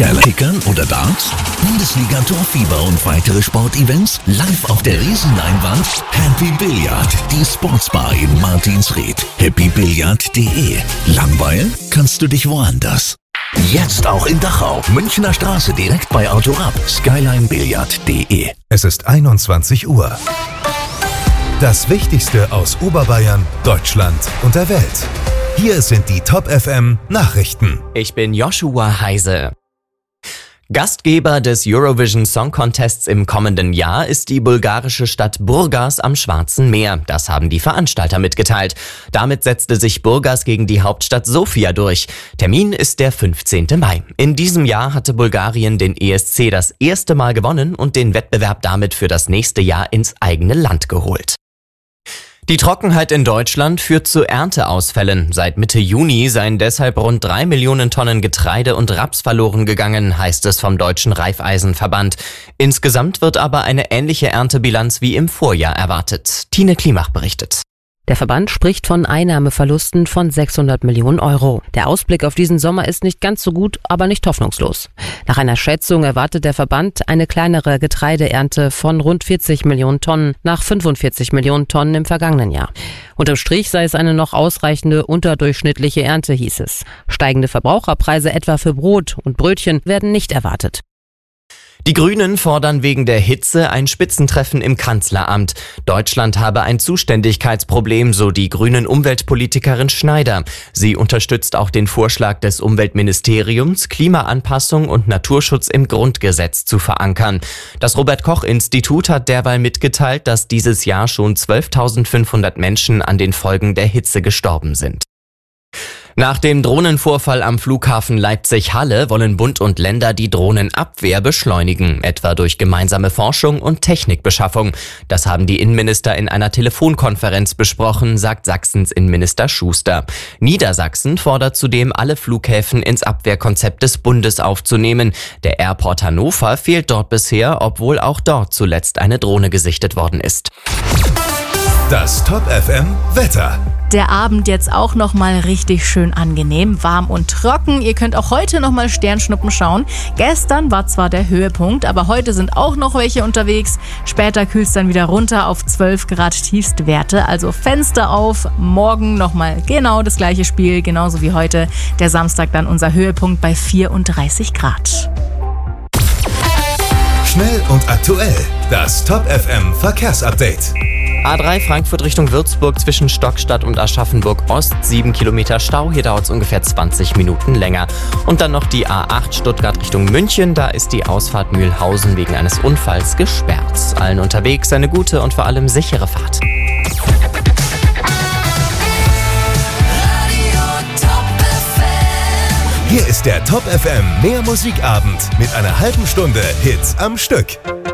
Keller, Kickern oder Darts? Bundesliga Torfieber und weitere Sportevents live auf der Riesenleinwand? Happy Billard, die Sportsbar in Martinsried. happybillard.de. Langweilen kannst du dich woanders. Jetzt auch in Dachau, Münchner Straße direkt bei Autorab. skylinebillard.de. Es ist 21 Uhr. Das Wichtigste aus Oberbayern, Deutschland und der Welt. Hier sind die Top FM Nachrichten. Ich bin Joshua Heise. Gastgeber des Eurovision Song Contests im kommenden Jahr ist die bulgarische Stadt Burgas am Schwarzen Meer. Das haben die Veranstalter mitgeteilt. Damit setzte sich Burgas gegen die Hauptstadt Sofia durch. Termin ist der 15. Mai. In diesem Jahr hatte Bulgarien den ESC das erste Mal gewonnen und den Wettbewerb damit für das nächste Jahr ins eigene Land geholt. Die Trockenheit in Deutschland führt zu Ernteausfällen. Seit Mitte Juni seien deshalb rund 3 Millionen Tonnen Getreide und Raps verloren gegangen, heißt es vom Deutschen Raiffeisenverband. Insgesamt wird aber eine ähnliche Erntebilanz wie im Vorjahr erwartet. Tine Klimach berichtet. Der Verband spricht von Einnahmeverlusten von 600 Millionen Euro. Der Ausblick auf diesen Sommer ist nicht ganz so gut, aber nicht hoffnungslos. Nach einer Schätzung erwartet der Verband eine kleinere Getreideernte von rund 40 Millionen Tonnen nach 45 Millionen Tonnen im vergangenen Jahr. Unterm Strich sei es eine noch ausreichende unterdurchschnittliche Ernte, hieß es. Steigende Verbraucherpreise etwa für Brot und Brötchen werden nicht erwartet. Die Grünen fordern wegen der Hitze ein Spitzentreffen im Kanzleramt. Deutschland habe ein Zuständigkeitsproblem, so die grünen Umweltpolitikerin Schneider. Sie unterstützt auch den Vorschlag des Umweltministeriums, Klimaanpassung und Naturschutz im Grundgesetz zu verankern. Das Robert-Koch-Institut hat derweil mitgeteilt, dass dieses Jahr schon 12.500 Menschen an den Folgen der Hitze gestorben sind. Nach dem Drohnenvorfall am Flughafen Leipzig-Halle wollen Bund und Länder die Drohnenabwehr beschleunigen, etwa durch gemeinsame Forschung und Technikbeschaffung. Das haben die Innenminister in einer Telefonkonferenz besprochen, sagt Sachsens Innenminister Schuster. Niedersachsen fordert zudem, alle Flughäfen ins Abwehrkonzept des Bundes aufzunehmen. Der Airport Hannover fehlt dort bisher, obwohl auch dort zuletzt eine Drohne gesichtet worden ist. Das Top FM Wetter. Der Abend jetzt auch nochmal richtig schön angenehm, warm und trocken. Ihr könnt auch heute nochmal Sternschnuppen schauen. Gestern war zwar der Höhepunkt, aber heute sind auch noch welche unterwegs. Später kühlt es dann wieder runter auf 12 Grad Tiefstwerte. Also Fenster auf, morgen nochmal genau das gleiche Spiel, genauso wie heute. Der Samstag dann unser Höhepunkt bei 34 Grad. Schnell und aktuell. Das Top FM Verkehrsupdate. A3 Frankfurt Richtung Würzburg zwischen Stockstadt und Aschaffenburg Ost, 7 Kilometer Stau, hier dauert es ungefähr 20 Minuten länger. Und dann noch die A8 Stuttgart Richtung München, da ist die Ausfahrt Mühlhausen wegen eines Unfalls gesperrt. Allen unterwegs eine gute und vor allem sichere Fahrt. Hier ist der Top FM Mehr Musikabend mit einer halben Stunde Hits am Stück.